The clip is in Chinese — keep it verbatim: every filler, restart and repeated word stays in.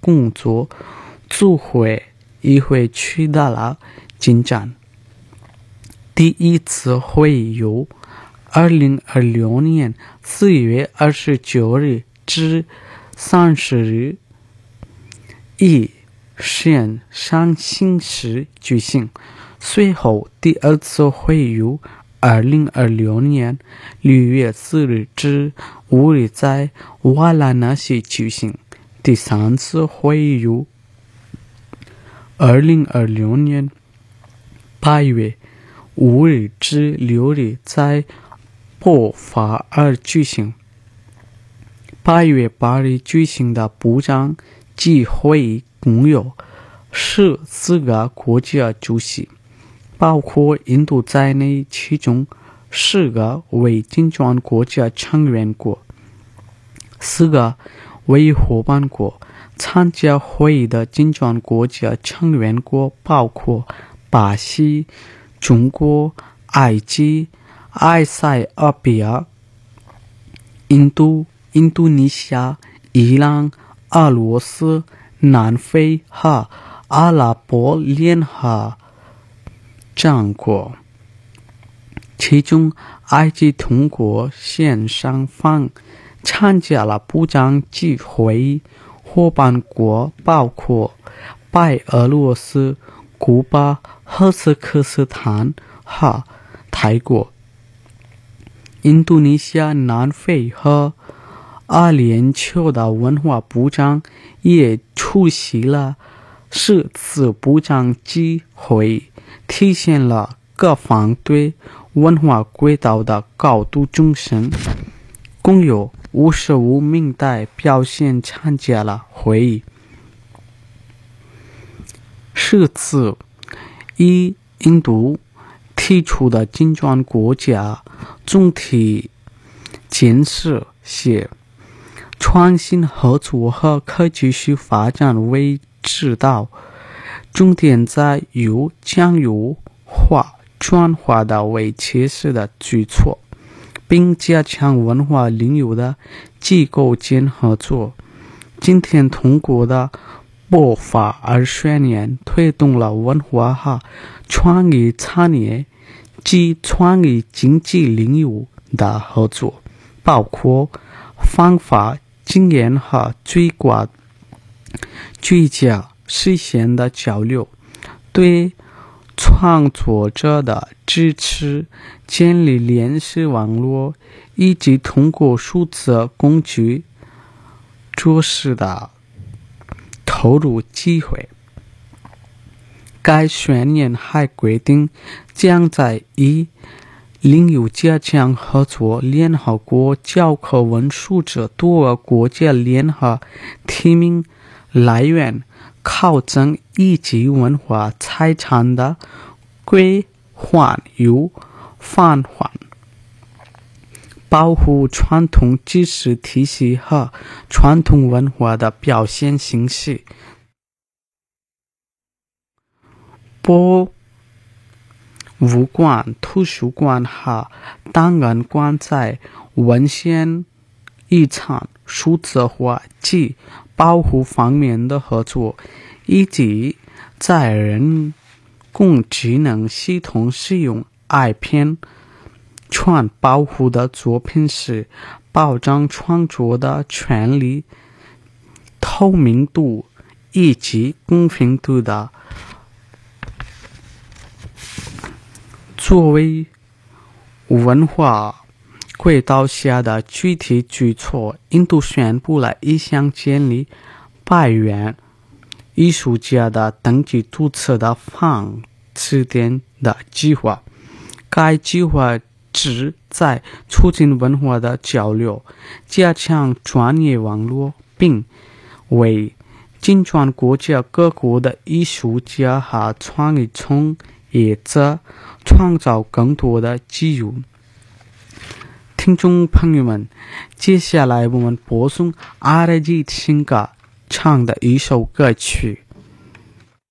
工作组会议会取得了进展。第一次会议由二零二六年四月二十九日至三十日以线上形式举行。随后，第二次会议由二零二六年六月四日至五日在瓦拉纳西举行。第三次会议由二零二六年八月五日至六日在波法尔举行。八月八日举行的部长级会议共有十四个国家主席，包括印度在内，其中十个为金砖国家成员国，四个为伙伴国。参加会议的金砖国家成员国包括巴西、中国、埃及、埃塞俄比亚、印度、印度尼西亚、伊朗、俄罗斯、南非和阿拉伯联合战国。其中，埃及通过线上方参加了部长级会议，伙伴国包括白俄罗斯、古巴、哈萨克斯坦和泰国。印度尼西亚、南非和阿联酋的文化部长也出席了是次部长级会议，体现了各方对文化轨道的高度重视。共有五十五名代表线参加了会议。是次以印度提出的金砖国家总体建设是创新合作和可持续发展为指导，重点在于将由化转化的为切实的举措，并加强文化领域的机构间合作。今天通过的波法尔宣言推动了文化和创意产业及创意经济领域的合作，包括方法、经验和最高最佳实现的交流，对创作者的支持，建立联系网络，以及通过数字工具做事的投入机会。该宣言还规定，将在一领域加强合作，联合国教科文组织多个国家联合提名来源考证以及文化财产的归还与返还，保护传统知识体系和传统文化的表现形式。博物馆、图书馆和档案馆在文献遗产数字化及保护方面的合作，以及在人工智能系统使用 I P 权保护的作品时，保障创作的权利、透明度以及公平度的。作为文化轨道下的具体举措，印度宣布了一项建立百元艺术家的登记注册的放词典的计划。该计划旨在促进文化的交流，加强专业网络，并为金砖国家各国的艺术家和创意从业者创造更多的机遇。听众朋友们，接下来我们播送阿拉吉辛格唱的一首歌曲。